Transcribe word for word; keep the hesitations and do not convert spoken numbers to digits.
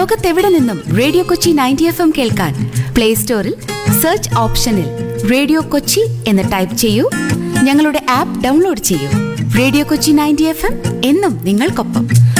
ലോകത്തെവിടെ നിന്നും radio Kochi ninety F M കേൾക്കാൻ പ്ലേ സ്റ്റോറിൽ സെർച്ച് ഓപ്ഷനിൽ റേഡിയോ കൊച്ചി എന്ന് ടൈപ്പ് ചെയ്യൂ. ഞങ്ങളുടെ ആപ്പ് ഡൗൺലോഡ് ചെയ്യൂ. Radio Kochi ninety F M എന്നും നിങ്ങൾക്കൊപ്പം.